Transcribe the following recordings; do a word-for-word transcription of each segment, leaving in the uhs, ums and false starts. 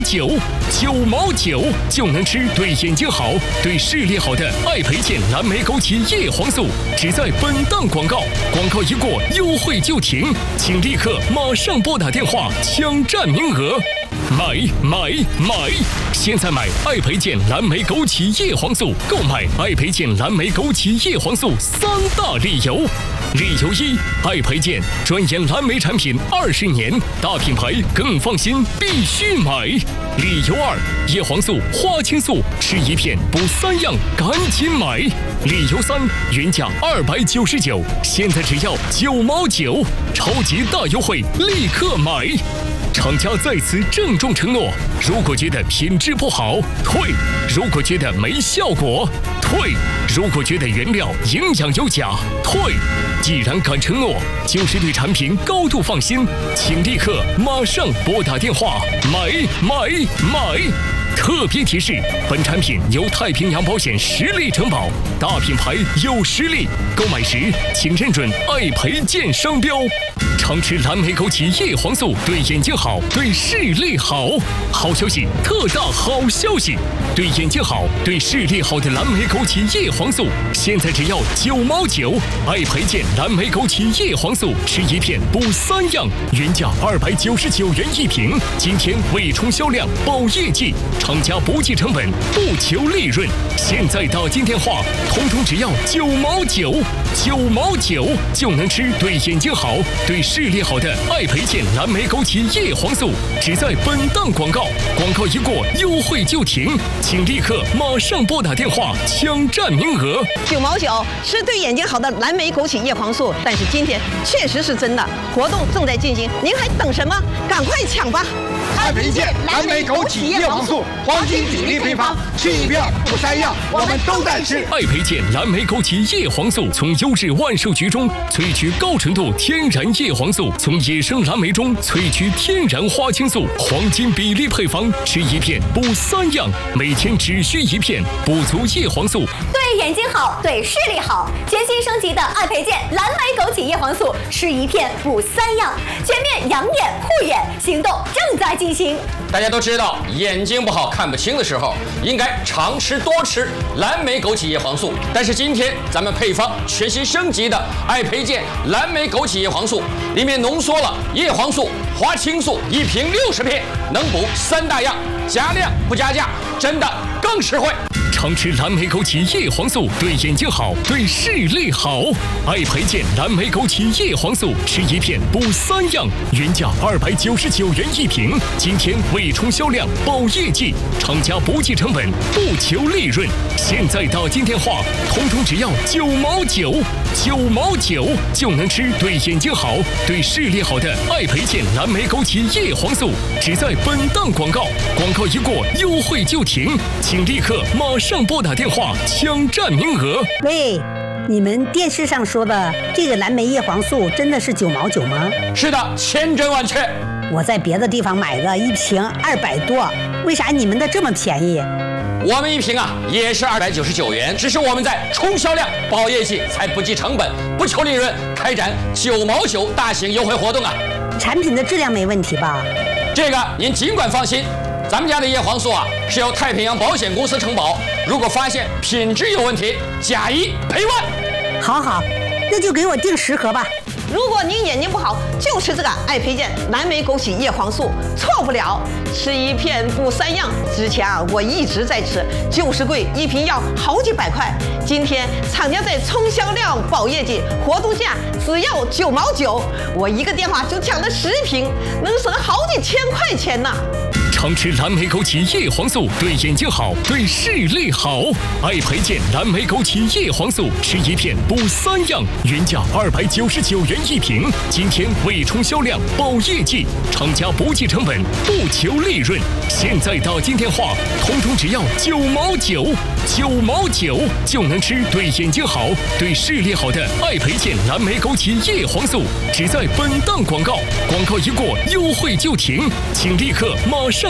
九九毛九就能吃对眼睛好、对视力好的爱培健蓝莓枸杞叶黄素，只在本档广告，广告一过，优惠就停，请立刻马上拨打电话抢占名额。买买买！现在买爱培健蓝莓枸杞叶黄素，购买爱培健蓝莓枸杞叶黄素三大理由。理由一：爱培健专研蓝莓产品二十年，大品牌更放心，必须买。理由二：叶黄素、花青素吃一片补三样，赶紧买。理由三：原价二百九十九，现在只要九毛九，超级大优惠，立刻买！厂家在此郑重承诺：如果觉得品质不好，退；如果觉得没效果，退；如果觉得原料营养有假，退。既然敢承诺，就是对产品高度放心，请立刻马上拨打电话买买买！特别提示：本产品由太平洋保险实力承保，大品牌有实力，购买时请认准爱培健商标。常吃蓝莓枸杞叶黄素对眼睛好，对视力好。好消息，特大好消息！对眼睛好、对视力好的蓝莓枸杞叶黄素，现在只要九毛九。爱培健蓝莓枸杞叶黄素吃一片补三样，原价二百九十九元一瓶，今天为冲销量保业绩，厂家不计成本，不求利润。现在打进电话，通通只要九毛九，九毛九就能吃对眼睛好、对视力好的爱培健蓝莓枸杞叶黄素，只在本档广告，广告一过，优惠就停，请立刻马上拨打电话抢占名额。 九毛九吃对眼睛好的蓝莓枸杞叶黄素，但是今天确实是真的，活动正在进行，您还等什么？赶快抢吧！ 爱培健蓝莓枸杞叶黄素，黄金比例配方，吃一片不三样，我们都在吃。 爱培健蓝莓枸杞叶黄素从优质万寿菊中萃取高纯度天然叶黄素，从野生蓝莓中萃取天然花青素，黄金比例配方，吃一片补三样，每天只需一片，补足叶黄素， 对眼睛好，对视力好。全新升级的爱培健蓝莓枸杞叶黄素，吃一片补三样，全面养眼护眼，行动正在进行。 大家都知道，眼睛不好看不清的时候，应该常吃多吃蓝莓枸杞叶黄素。但是今天咱们配方全新升级的爱培健蓝莓枸杞叶黄素，里面浓缩了叶黄素、花青素，一瓶六十片，能补三大样，加量不加价，真的更实惠。 常吃蓝莓枸杞叶黄素对眼睛好，对视力好。爱培健蓝莓枸杞叶黄素吃一片补三样，原价二百九十九元一瓶，今天为冲销量保业绩，厂家不计成本，不求利润。现在打进电话，通通只要九毛九，九毛九就能吃对眼睛好、对视力好的爱培健蓝莓枸杞叶黄素，只在本档广告，广告一过，优惠就停，请立刻马上上拨打电话抢占名额。 喂，你们电视上说的这个蓝莓叶黄素真的是九毛九吗？ 是的，千真万确。 我在别的地方买的一瓶二百多，为啥你们的这么便宜？ 我们一瓶啊也是二百九十九元，只是我们在冲销量保业绩，才不计成本，不求利润，开展九毛九大型优惠活动啊。 产品的质量没问题吧？ 这个您尽管放心。咱们家的叶黄素啊，是由太平洋保险公司承保，如果发现品质有问题，假一赔万。 好好，那就给我订十盒吧。 如果您眼睛不好，就吃这个爱培健蓝莓枸杞叶黄素，错不了。吃一片补三样，之前啊我一直在吃，就是贵，一瓶要好几百块。今天厂家在冲销量保业绩，活动价只要九毛九，我一个电话就抢了十瓶，能省好几千块钱呢。 常吃蓝莓枸杞叶黄素对眼睛好，对视力好。爱培健蓝莓枸杞叶黄素吃一片补三样，原价二百九十九元一瓶，今天为冲销量保业绩，厂家不计成本，不求利润。现在打进电话，通通只要九毛九，九毛九就能吃对眼睛好、对视力好的爱培健蓝莓枸杞叶黄素，只在本档广告，广告一过，优惠就停，请立刻马上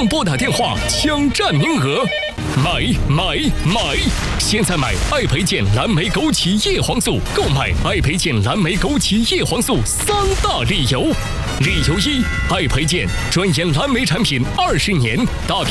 上拨打电话抢占名额。买买买！现在买爱培健蓝莓枸杞叶黄素，购买爱培健蓝莓枸杞叶黄素三大理由。理由一：爱培健专研蓝莓产品二十年，大